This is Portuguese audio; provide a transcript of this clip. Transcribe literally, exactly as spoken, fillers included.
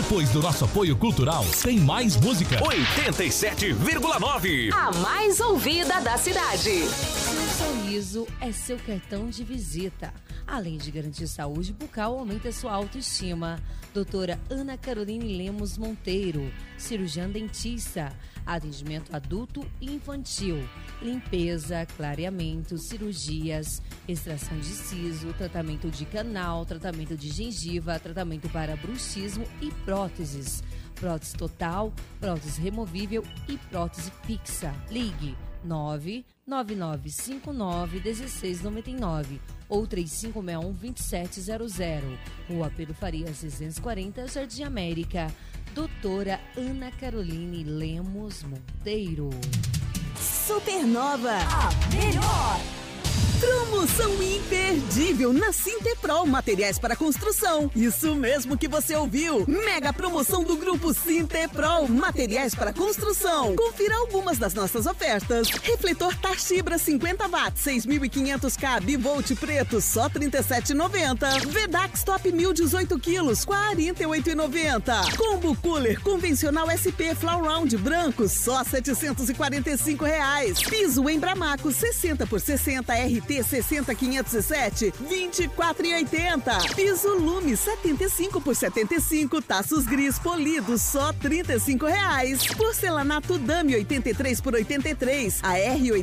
Depois do nosso apoio cultural, tem mais música. oitenta e sete vírgula nove. A mais ouvida da cidade. Seu sorriso é seu cartão de visita. Além de garantir saúde bucal, aumenta sua autoestima. Doutora Ana Caroline Lemos Monteiro, cirurgiã dentista, atendimento adulto e infantil, limpeza, clareamento, cirurgias, extração de siso, tratamento de canal, tratamento de gengiva, tratamento para bruxismo e próteses. Prótese total, prótese removível e prótese fixa. Ligue nove nove nove cinco nove um seis nove nove ou três cinco seis um, dois sete zero zero. Rua Pedro Farias seiscentos e quarenta, Jardim América. Doutora Ana Caroline Lemos Monteiro. Supernova, a melhor promoção imperdível na Sinteprol Materiais para Construção. Isso mesmo que você ouviu. Mega promoção do Grupo Sinteprol Materiais para Construção. Confira algumas das nossas ofertas. Refletor Tachibra cinquenta watts, seis mil e quinhentos K, bivolt preto, só trinta e sete reais e noventa centavos. Vedax Top mil e dezoito quilos, quarenta e oito reais e noventa centavos. Combo Cooler convencional S P Flow Round branco, só setecentos e quarenta e cinco reais. Piso Embramaco sessenta por sessenta R T sessenta quinhentos e sete, vinte e quatro reais e oitenta centavos. Piso Lume setenta e cinco por setenta e cinco, taços gris polidos, só trinta e cinco reais. Porcelanato Dame oitenta e três por oitenta e três, a R